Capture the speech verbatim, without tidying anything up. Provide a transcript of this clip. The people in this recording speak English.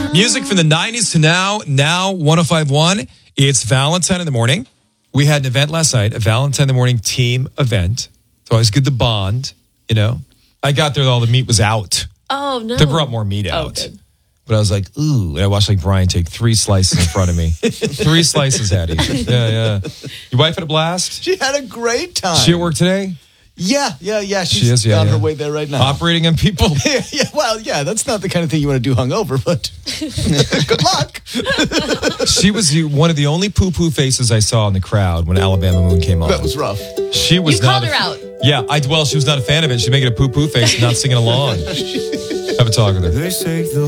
Music from the nineties to now, now one oh five point one. It's Valentine in the morning. We had an event last night, a Valentine in the morning team event. So always good to bond, you know. I got there, all the meat was out. Oh, no. They brought more meat out. Oh, good. But I was like, ooh. And I watched like Brian take three slices in front of me. three slices, Hattie. Yeah, yeah. Your wife had a blast? She had a great time. She at work today? Yeah, yeah, yeah. She's She is, yeah, on yeah. her way there right now. Operating on people? yeah, yeah, well, yeah, that's not the kind of thing you want to do hungover, but good luck. She was the, one of the only poo-poo faces I saw in the crowd when Alabama Moon came on. That was rough. She was You not called a- her out. Yeah, I well, she was not a fan of it. She's making a poo-poo face and not singing along. Have a talk with her. They say the